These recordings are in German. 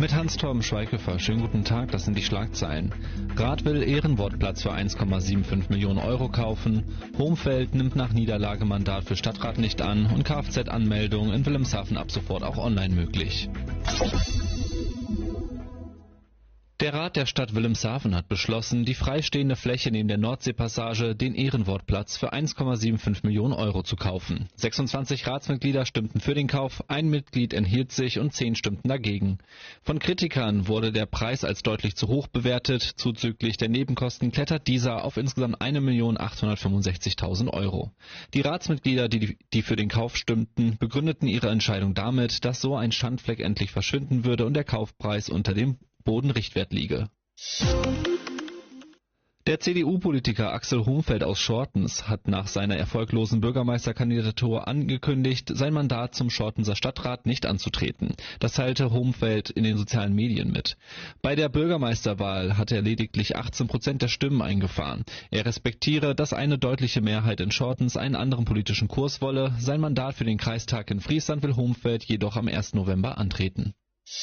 Mit Hans-Torben Schweighöfer. Schönen guten Tag, das sind die Schlagzeilen. Rath will Ehrenwortplatz für 1,75 Millionen Euro kaufen. Homfeld nimmt nach Niederlage Mandat für Stadtrat nicht an und Kfz-Anmeldung in Wilhelmshaven ab sofort auch online möglich. Der Rat der Stadt Wilhelmshaven hat beschlossen, die freistehende Fläche neben der Nordseepassage, den Ehrenwortplatz, für 1,75 Millionen Euro zu kaufen. 26 Ratsmitglieder stimmten für den Kauf, ein Mitglied enthielt sich und 10 stimmten dagegen. Von Kritikern wurde der Preis als deutlich zu hoch bewertet. Zuzüglich der Nebenkosten klettert dieser auf insgesamt 1.865.000 Euro. Die Ratsmitglieder, die für den Kauf stimmten, begründeten ihre Entscheidung damit, dass so ein Schandfleck endlich verschwinden würde und der Kaufpreis unter dem Bodenrichtwert liege. Der CDU-Politiker Axel Homfeld aus Schortens hat nach seiner erfolglosen Bürgermeisterkandidatur angekündigt, sein Mandat zum Schortenser Stadtrat nicht anzutreten. Das teilte Homfeld in den sozialen Medien mit. Bei der Bürgermeisterwahl hat er lediglich 18% der Stimmen eingefahren. Er respektiere, dass eine deutliche Mehrheit in Schortens einen anderen politischen Kurs wolle. Sein Mandat für den Kreistag in Friesland will Homfeld jedoch am 1. November antreten.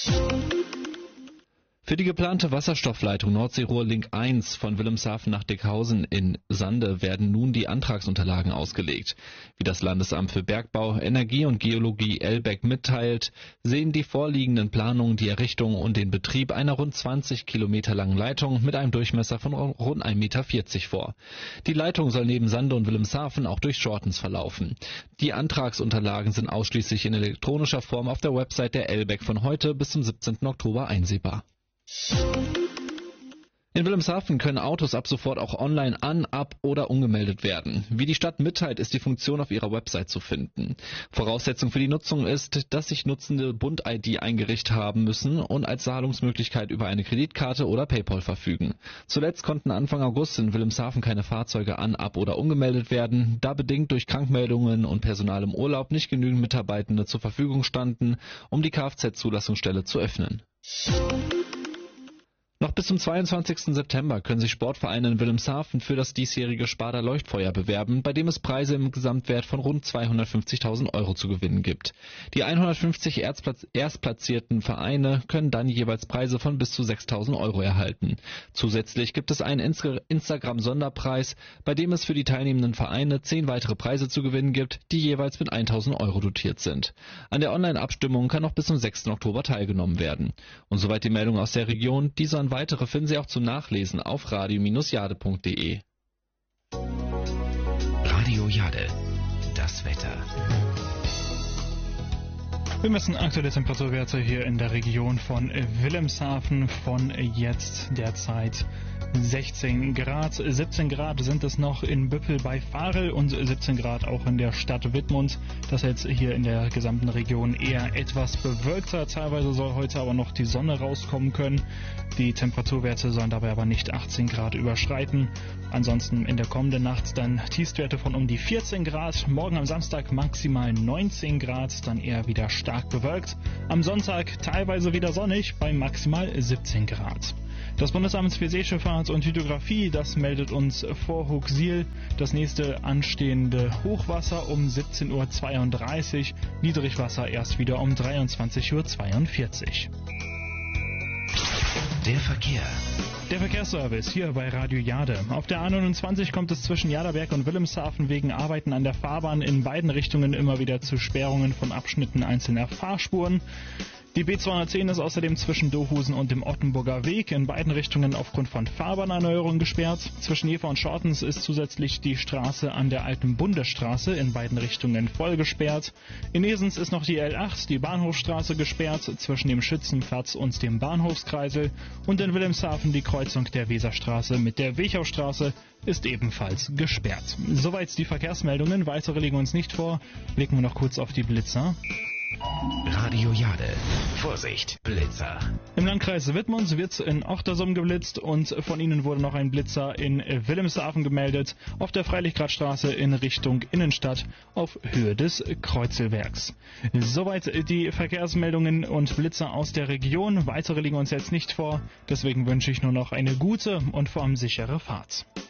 Für die geplante Wasserstoffleitung Nordseerohr Link 1 von Wilhelmshaven nach Dickhausen in Sande werden nun die Antragsunterlagen ausgelegt. Wie das Landesamt für Bergbau, Energie und Geologie Elbeck mitteilt, sehen die vorliegenden Planungen die Errichtung und den Betrieb einer rund 20 Kilometer langen Leitung mit einem Durchmesser von rund 1,40 Meter vor. Die Leitung soll neben Sande und Wilhelmshaven auch durch Schortens verlaufen. Die Antragsunterlagen sind ausschließlich in elektronischer Form auf der Website der Elbeck von heute bis zum 17. Oktober einsehbar. In Wilhelmshaven können Autos ab sofort auch online an-, ab- oder umgemeldet werden. Wie die Stadt mitteilt, ist die Funktion auf ihrer Website zu finden. Voraussetzung für die Nutzung ist, dass sich Nutzende Bund-ID eingerichtet haben müssen und als Zahlungsmöglichkeit über eine Kreditkarte oder PayPal verfügen. Zuletzt konnten Anfang August in Wilhelmshaven keine Fahrzeuge an-, ab- oder umgemeldet werden, da bedingt durch Krankmeldungen und Personal im Urlaub nicht genügend Mitarbeitende zur Verfügung standen, um die Kfz-Zulassungsstelle zu öffnen. Noch bis zum 22. September können sich Sportvereine in Wilhelmshaven für das diesjährige Sparda Leuchtfeuer bewerben, bei dem es Preise im Gesamtwert von rund 250.000 Euro zu gewinnen gibt. Die 150 erstplatzierten Vereine können dann jeweils Preise von bis zu 6.000 Euro erhalten. Zusätzlich gibt es einen Instagram-Sonderpreis, bei dem es für die teilnehmenden Vereine 10 weitere Preise zu gewinnen gibt, die jeweils mit 1.000 Euro dotiert sind. An der Online-Abstimmung kann noch bis zum 6. Oktober teilgenommen werden. Und soweit die Meldung aus der Region. Diese und weitere finden Sie auch zum Nachlesen auf radio-jade.de. Radio Jade, das Wetter. Wir messen aktuelle Temperaturwerte hier in der Region von Wilhelmshaven von jetzt derzeit 16 Grad. 17 Grad sind es noch in Büppel bei Varel und 17 Grad auch in der Stadt Wittmund. Das jetzt hier in der gesamten Region eher etwas bewölkter. Teilweise soll heute aber noch die Sonne rauskommen können. Die Temperaturwerte sollen dabei aber nicht 18 Grad überschreiten. Ansonsten in der kommenden Nacht dann Tiefstwerte von um die 14 Grad. Morgen am Samstag maximal 19 Grad, dann eher wieder stark bewölkt. Am Sonntag teilweise wieder sonnig bei maximal 17 Grad. Das Bundesamt für Seeschifffahrt und Hydrographie, das meldet uns vor Huxil das nächste anstehende Hochwasser um 17.32 Uhr, Niedrigwasser erst wieder um 23.42 Uhr. Der Verkehr. Der Verkehrsservice hier bei Radio Jade. Auf der A29 kommt es zwischen Jaderberg und Wilhelmshaven wegen Arbeiten an der Fahrbahn in beiden Richtungen immer wieder zu Sperrungen von Abschnitten einzelner Fahrspuren. Die B210 ist außerdem zwischen Dohusen und dem Ottenburger Weg in beiden Richtungen aufgrund von Fahrbahnerneuerungen gesperrt. Zwischen Jever und Schortens ist zusätzlich die Straße an der alten Bundesstraße in beiden Richtungen voll gesperrt. In Esens ist noch die L8, die Bahnhofstraße, gesperrt zwischen dem Schützenplatz und dem Bahnhofskreisel. Und in Wilhelmshaven die Kreuzung der Weserstraße mit der Wechaustraße ist ebenfalls gesperrt. Soweit die Verkehrsmeldungen. Weitere liegen uns nicht vor. Blicken wir noch kurz auf die Blitzer. Radio Jade. Vorsicht, Blitzer. Im Landkreis Wittmund wird in Ochtersum geblitzt und von ihnen wurde noch ein Blitzer in Wilhelmshaven gemeldet, auf der Freilichtgradstraße in Richtung Innenstadt auf Höhe des Kreuzelwerks. Soweit die Verkehrsmeldungen und Blitzer aus der Region. Weitere liegen uns jetzt nicht vor, deswegen wünsche ich nur noch eine gute und vor allem sichere Fahrt.